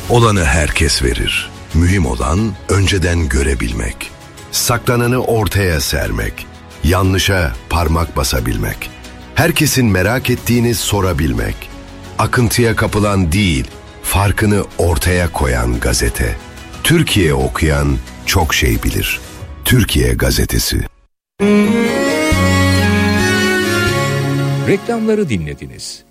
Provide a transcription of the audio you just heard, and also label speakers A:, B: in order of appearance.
A: Olanı herkes verir. Mühim olan önceden görebilmek.
B: Saklananı ortaya sermek. Yanlışa parmak basabilmek. Herkesin merak ettiğini sorabilmek. Akıntıya kapılan değil, farkını ortaya koyan gazete. Türkiye okuyan çok şey bilir. Türkiye Gazetesi.
C: Reklamları dinlediniz.